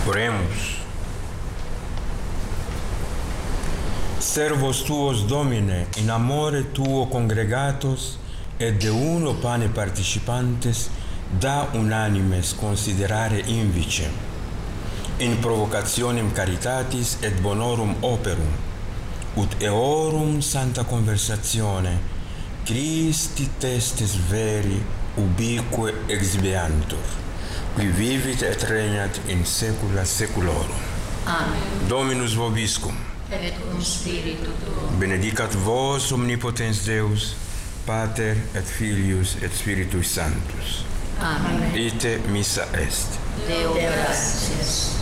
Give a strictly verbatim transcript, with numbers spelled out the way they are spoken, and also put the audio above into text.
Oremus. Servos tuos, Domine, in amore tuo congregatos, et de uno pane participantes, da unanimes considerare invicem, in provocationem caritatis et bonorum operum, ut eorum santa conversatione, Christi testes veri ubique exhibeantur, qui vivit et regnat in saecula saeculorum. Amen. Dominus vobiscum. Et cum spiritu tuo. Benedicat vos omnipotens Deus, Pater et Filius et Spiritus Sanctus. Amen. Ite missa est. Deo gratias.